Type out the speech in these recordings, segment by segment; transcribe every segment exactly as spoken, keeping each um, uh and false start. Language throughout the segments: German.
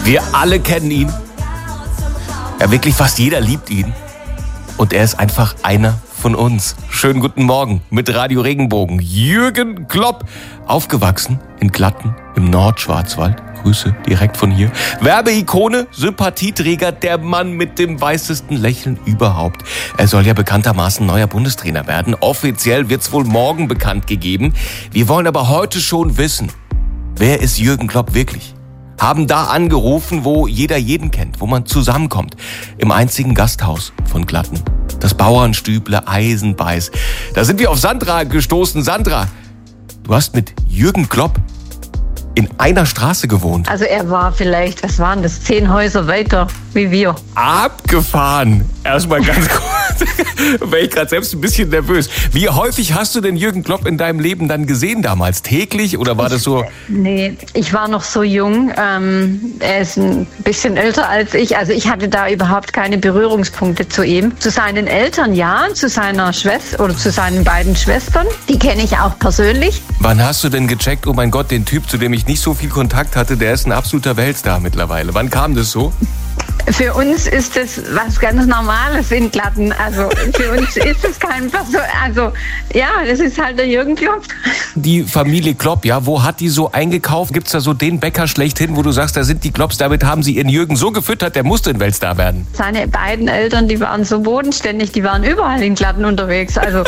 Wir alle kennen ihn. Ja, wirklich fast jeder liebt ihn. Und er ist einfach einer von uns. Schönen guten Morgen mit Radio Regenbogen. Jürgen Klopp, aufgewachsen in Glatten im Nordschwarzwald. Grüße direkt von hier. Werbeikone, Sympathieträger, der Mann mit dem weißesten Lächeln überhaupt. Er soll ja bekanntermaßen neuer Bundestrainer werden. Offiziell wird's wohl morgen bekannt gegeben. Wir wollen aber heute schon wissen, wer ist Jürgen Klopp wirklich? Haben da angerufen, wo jeder jeden kennt, wo man zusammenkommt. Im einzigen Gasthaus von Glatten. Das Bauernstüble Eisenbeiß. Da sind wir auf Sandra gestoßen. Sandra, du hast mit Jürgen Klopp in einer Straße gewohnt. Also er war vielleicht, was waren das, zehn Häuser weiter wie wir. Abgefahren. Erstmal ganz kurz, war ich gerade selbst ein bisschen nervös. Wie häufig hast du denn Jürgen Klopp in deinem Leben dann gesehen damals? Täglich oder war das so? Nee, ich war noch so jung. Ähm, er ist ein bisschen älter als ich. Also ich hatte da überhaupt keine Berührungspunkte zu ihm. Zu seinen Eltern ja, zu seiner Schwester oder zu seinen beiden Schwestern. Die kenne ich auch persönlich. Wann hast du denn gecheckt, oh mein Gott, den Typ, zu dem ich nicht so viel Kontakt hatte, der ist ein absoluter Weltstar mittlerweile. Wann kam das so? Für uns ist das was ganz Normales in Glatten. Also für uns ist es kein Person. Also ja, das ist halt der Jürgen Klopp. Die Familie Klopp, ja, wo hat die so eingekauft? Gibt's da so den Bäcker schlechthin, wo du sagst, da sind die Klopps, damit haben sie ihren Jürgen so gefüttert, der musste ein Weltstar werden? Seine beiden Eltern, die waren so bodenständig, die waren überall in Glatten unterwegs. Also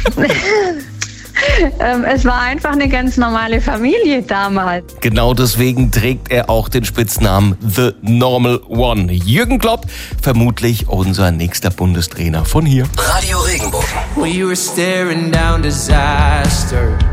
Ähm, es war einfach eine ganz normale Familie damals. Genau deswegen trägt er auch den Spitznamen The Normal One. Jürgen Klopp, vermutlich unser nächster Bundestrainer von hier. Radio Regenbogen. We were staring down disaster.